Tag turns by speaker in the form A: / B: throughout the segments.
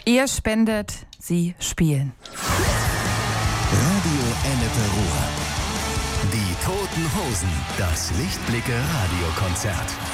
A: Ihr spendet, sie spielen.
B: Radio Ennepe Ruhr. Die Toten Hosen, das Lichtblicke-Radiokonzert.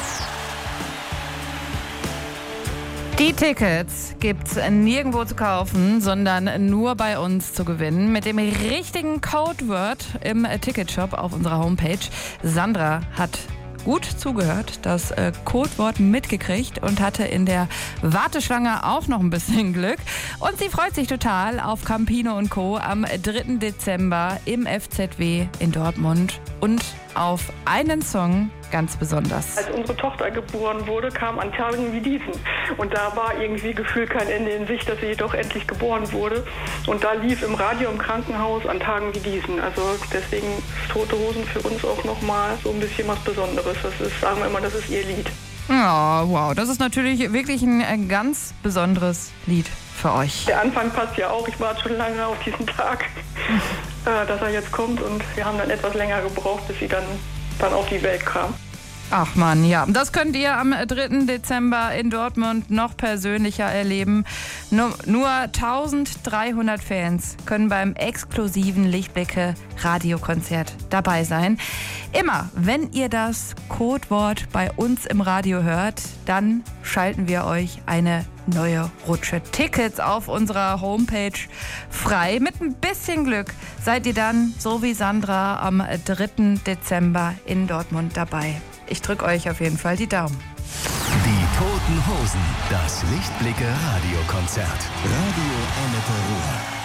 A: Die Tickets gibt's nirgendwo zu kaufen, sondern nur bei uns zu gewinnen. Mit dem richtigen Codeword im Ticketshop auf unserer Homepage. Sandra hat gut zugehört, das Codewort mitgekriegt und hatte in der Warteschlange auch noch ein bisschen Glück. Und sie freut sich total auf Campino & Co. am 3. Dezember im FZW in Dortmund und auf einen Song ganz besonders.
C: Als unsere Tochter geboren wurde, kam an Tagen wie diesen. Und da war irgendwie gefühlt kein Ende in Sicht, dass sie doch endlich geboren wurde. Und da lief im Radio im Krankenhaus an Tagen wie diesen. Also deswegen ist Tote Hosen für uns auch nochmal so ein bisschen was Besonderes. Das ist, sagen wir immer, das ist ihr Lied.
A: Ja, wow, das ist natürlich wirklich ein ganz besonderes Lied für euch.
C: Der Anfang passt ja auch. Ich warte schon lange auf diesen Tag, dass er jetzt kommt. Und wir haben dann etwas länger gebraucht, bis sie dann auf die Welt kam.
A: Ach man, ja. Das könnt ihr am 3. Dezember in Dortmund noch persönlicher erleben. Nur 1300 Fans können beim exklusiven Lichtblicke-Radiokonzert dabei sein. Immer, wenn ihr das Codewort bei uns im Radio hört, dann schalten wir euch eine neue Rutsche Tickets auf unserer Homepage frei. Mit ein bisschen Glück seid ihr dann, so wie Sandra, am 3. Dezember in Dortmund dabei. Ich drücke euch auf jeden Fall die Daumen.
B: Die Toten Hosen, das Lichtblicke-Radiokonzert. Radio Ennepe Ruhr.